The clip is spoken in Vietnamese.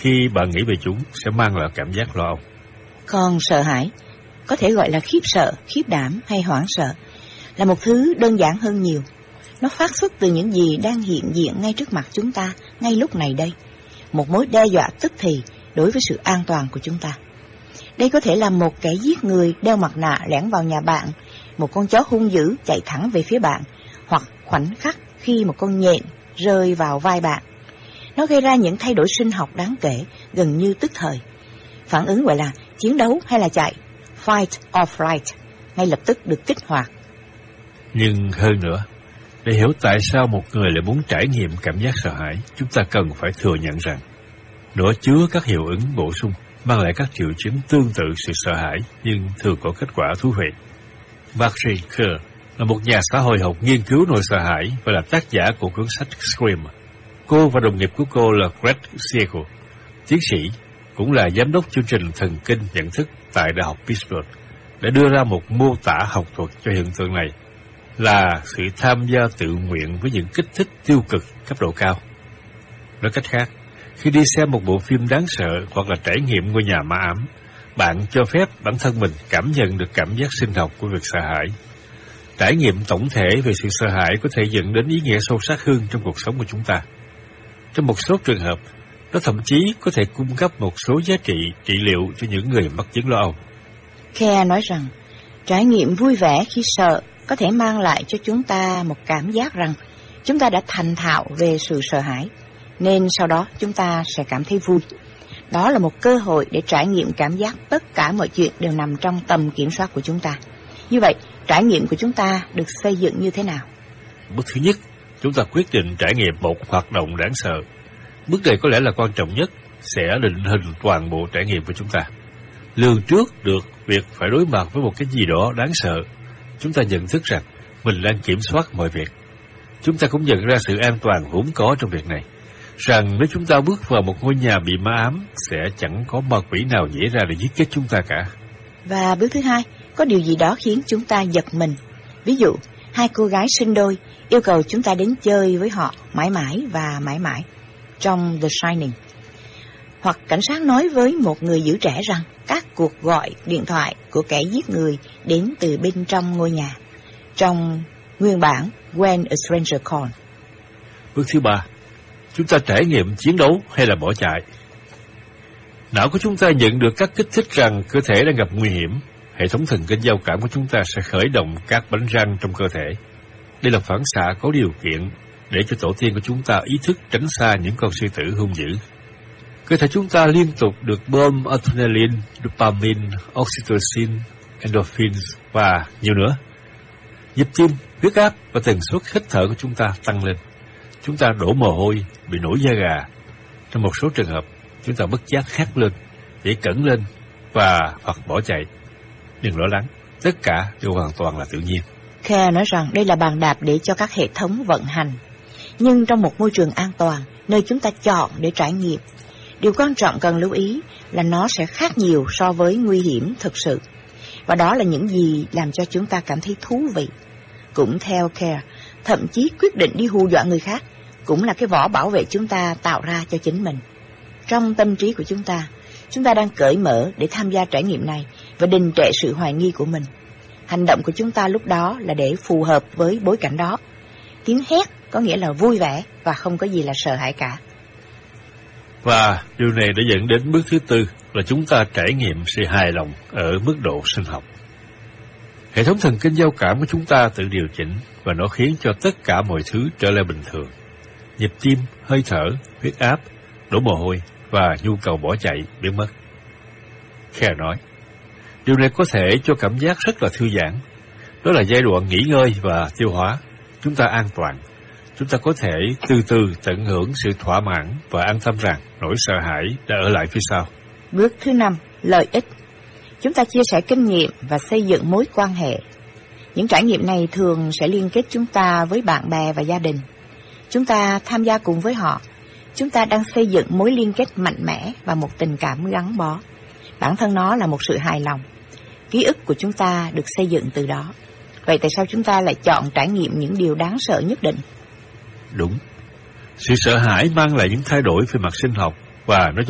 khi bạn nghĩ về chúng sẽ mang lại cảm giác lo âu. Còn sợ hãi, có thể gọi là khiếp sợ, khiếp đảm hay hoảng sợ, là một thứ đơn giản hơn nhiều. Nó phát xuất từ những gì đang hiện diện ngay trước mặt chúng ta, ngay lúc này đây. Một mối đe dọa tức thì đối với sự an toàn của chúng ta. Đây có thể là một kẻ giết người đeo mặt nạ lẻn vào nhà bạn, một con chó hung dữ chạy thẳng về phía bạn, hoặc khoảnh khắc khi một con nhện rơi vào vai bạn. Nó gây ra những thay đổi sinh học đáng kể, gần như tức thời. Phản ứng gọi là chiến đấu hay là chạy, fight or flight, ngay lập tức được kích hoạt. Nhưng hơn nữa, để hiểu tại sao một người lại muốn trải nghiệm cảm giác sợ hãi, chúng ta cần phải thừa nhận rằng nó chứa các hiệu ứng bổ sung, mang lại các triệu chứng tương tự sự sợ hãi nhưng thường có kết quả thú vị. Marjorie Kerr là một nhà xã hội học nghiên cứu nỗi sợ hãi và là tác giả của cuốn sách Scream. Cô và đồng nghiệp của cô là Greg Siegel, tiến sĩ, cũng là giám đốc chương trình thần kinh nhận thức tại Đại học Pittsburgh, đã đưa ra một mô tả học thuật cho hiện tượng này là sự tham gia tự nguyện với những kích thích tiêu cực cấp độ cao. Nói cách khác, khi đi xem một bộ phim đáng sợ hoặc là trải nghiệm ngôi nhà ma ám, bạn cho phép bản thân mình cảm nhận được cảm giác sinh học của việc sợ hãi. Trải nghiệm tổng thể về sự sợ hãi có thể dẫn đến ý nghĩa sâu sắc hơn trong cuộc sống của chúng ta. Trong một số trường hợp, nó thậm chí có thể cung cấp một số giá trị trị liệu cho những người mắc chứng lo âu. Kerr nói rằng, trải nghiệm vui vẻ khi sợ có thể mang lại cho chúng ta một cảm giác rằng chúng ta đã thành thạo về sự sợ hãi, nên sau đó chúng ta sẽ cảm thấy vui. Đó là một cơ hội để trải nghiệm cảm giác tất cả mọi chuyện đều nằm trong tầm kiểm soát của chúng ta. Như vậy, trải nghiệm của chúng ta được xây dựng như thế nào? Bước thứ nhất, chúng ta quyết định trải nghiệm một hoạt động đáng sợ. Bước này có lẽ là quan trọng nhất, sẽ định hình toàn bộ trải nghiệm của chúng ta. Lường trước được việc phải đối mặt với một cái gì đó đáng sợ, chúng ta nhận thức rằng mình đang kiểm soát mọi việc. Chúng ta cũng nhận ra sự an toàn vốn có trong việc này, rằng nếu chúng ta bước vào một ngôi nhà bị ma ám, sẽ chẳng có ma quỷ nào nhảy ra để giết chết chúng ta cả. Và bước thứ hai, có điều gì đó khiến chúng ta giật mình. Ví dụ, hai cô gái sinh đôi yêu cầu chúng ta đến chơi với họ mãi mãi và mãi mãi trong The Shining. Hoặc cảnh sát nói với một người giữ trẻ rằng các cuộc gọi điện thoại của kẻ giết người đến từ bên trong ngôi nhà, trong nguyên bản When a Stranger Calls. Bước thứ ba, chúng ta trải nghiệm chiến đấu hay là bỏ chạy. Não của chúng ta nhận được các kích thích rằng cơ thể đang gặp nguy hiểm. Hệ thống thần kinh giao cảm của chúng ta sẽ khởi động các bánh răng trong cơ thể. Đây là phản xạ có điều kiện để cho tổ tiên của chúng ta ý thức tránh xa những con sư tử hung dữ. Cơ thể chúng ta liên tục được bơm adrenaline, dopamine, oxytocin, endorphins và nhiều nữa. Nhịp tim, huyết áp và tần suất hít thở của chúng ta tăng lên. Chúng ta đổ mồ hôi, bị nổi da gà. Trong một số trường hợp, chúng ta bất giác hét lên, nhảy cẫng lên và hoặc bỏ chạy. Đừng lo lắng, tất cả đều hoàn toàn là tự nhiên. Kerr nói rằng đây là bàn đạp để cho các hệ thống vận hành, nhưng trong một môi trường an toàn, nơi chúng ta chọn để trải nghiệm. Điều quan trọng cần lưu ý là nó sẽ khác nhiều so với nguy hiểm thực sự. Và đó là những gì làm cho chúng ta cảm thấy thú vị. Cũng theo Kerr, thậm chí quyết định đi hù dọa người khác cũng là cái vỏ bảo vệ chúng ta tạo ra cho chính mình. Trong tâm trí của chúng ta đang cởi mở để tham gia trải nghiệm này và đình trệ sự hoài nghi của mình. Hành động của chúng ta lúc đó là để phù hợp với bối cảnh đó. Tiếng hét có nghĩa là vui vẻ và không có gì là sợ hãi cả. Và điều này đã dẫn đến bước thứ tư là chúng ta trải nghiệm sự hài lòng ở mức độ sinh học. Hệ thống thần kinh giao cảm của chúng ta tự điều chỉnh và nó khiến cho tất cả mọi thứ trở lại bình thường. Nhịp tim, hơi thở, huyết áp, đổ mồ hôi và nhu cầu bỏ chạy biến mất. Kerr nói, điều này có thể cho cảm giác rất là thư giãn. Đó là giai đoạn nghỉ ngơi và tiêu hóa. Chúng ta an toàn. Chúng ta có thể từ từ tận hưởng sự thỏa mãn và an tâm rằng nỗi sợ hãi đã ở lại phía sau. Bước thứ 5, lợi ích. Chúng ta chia sẻ kinh nghiệm và xây dựng mối quan hệ. Những trải nghiệm này thường sẽ liên kết chúng ta với bạn bè và gia đình. Chúng ta tham gia cùng với họ. Chúng ta đang xây dựng mối liên kết mạnh mẽ và một tình cảm gắn bó. Bản thân nó là một sự hài lòng. Ký ức của chúng ta được xây dựng từ đó. Vậy tại sao chúng ta lại chọn trải nghiệm những điều đáng sợ nhất định? Đúng. Sự sợ hãi mang lại những thay đổi về mặt sinh học và nó